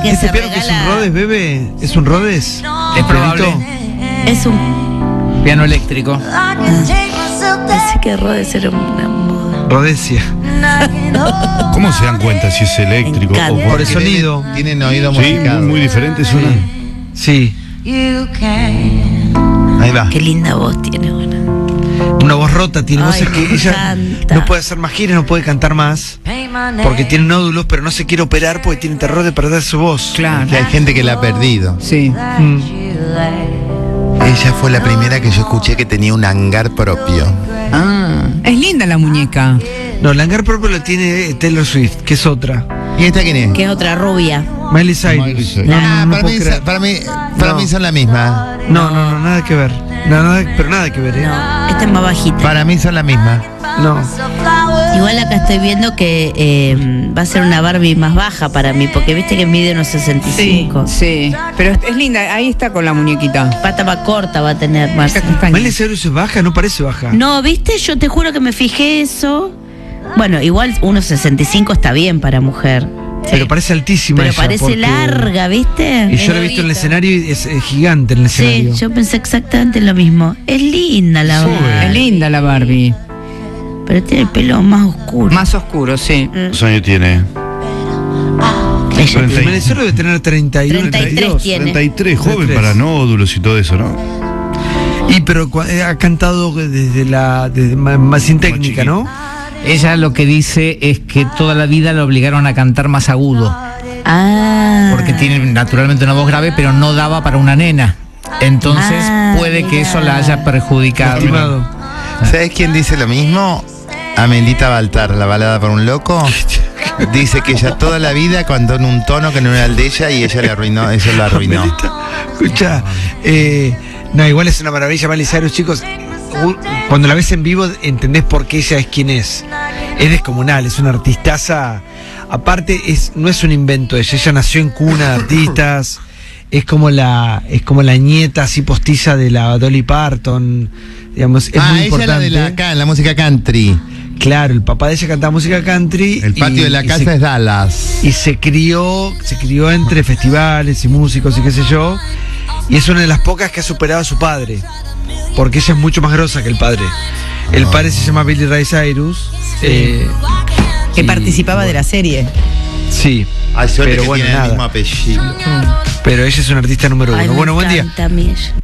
que ¿Este se piano que es un regala. Rhodes, bebé? ¿Es un Rhodes? Es probable. Es un. Piano eléctrico. Pensé que Rhodes era una moda. Rhodesia. ¿Cómo se dan cuenta si es eléctrico Me o encanta. Por el sonido. Tienen oído Sí, musicado. muy diferente suena. Sí. Ahí va. Qué linda voz tiene, bueno. Una voz rota tiene. Vos Ay, sabés que me ella encanta. no puede hacer más giras, no puede cantar más. Porque tiene nódulos, pero no se quiere operar porque tiene terror de perder su voz. Claro. Que hay gente que la ha perdido. Sí. Ella fue la primera que yo escuché que tenía un hangar propio. Ah, es linda la muñeca. No, el hangar propio lo tiene Taylor Swift, que es otra. ¿Y esta quién es? Que es otra rubia. Miley Cyrus. Miley Cyrus. No, Ah, no para, puedo mí, creer. para No. mí son la misma. No, nada que ver. Pero nada que ver, ¿eh? No, esta es más bajita. Para mí son la misma. No. Igual acá estoy viendo que va a ser una Barbie más baja para mí, porque viste que mide unos 65. Sí. Pero es linda, ahí está con la muñequita. Pata más corta va a tener más. Miley Cyrus es baja, no parece baja. No, viste, yo te juro que me fijé eso. Bueno, igual unos 65 está bien para mujer. Pero parece altísima. Pero ella, parece porque- larga, ¿viste? Y yo la he visto en el escenario y es gigante en el Sí, escenario. yo pensé exactamente lo mismo. Es linda la Sube. Barbie, Es linda la Barbie. pero tiene el pelo más oscuro. Más oscuro, sí. ¿Cuántos años tiene? Ella. 30. Miley Cyrus debe tener 31, 33 32. tiene. 33, joven 33. para nódulos y todo eso, ¿no? Y pero ha cantado desde más sin técnica, ¿no? Ella lo que dice es que toda la vida la obligaron a cantar más agudo, Ah. porque tiene naturalmente una voz grave, pero no daba para una nena. Entonces puede que mira. eso la haya perjudicado. Lastimado. ¿Sabes quién dice lo mismo? Amendita Baltar, la balada por un loco. Dice que ella toda la vida cantó en un tono que no era el de ella y ella le arruinó, eso lo arruinó. Escucha, no, igual es una maravilla Miley Cyrus, chicos. Cuando la ves en vivo entendés por qué ella es quien es. Es descomunal, es una artistaza. Aparte, no es un invento ella nació en cuna de artistas. Es como la nieta así postiza de la Dolly Parton. Digamos, es muy Ella importante. la de la música country. Claro, el papá de ella cantaba música country. El patio de la casa es Dallas. Y se crió entre festivales y músicos y qué sé yo. Y es una de las pocas que ha superado a su padre. Porque ella es mucho más grosa que el padre. El padre se llama Billy Ray Cyrus. Que participaba de la serie. Sí. Ay, suerte pero que bueno, tiene el nada. mismo apellido. Pero ella es una artista número uno. Ay, me Bueno, buen día. encanta a mí ella.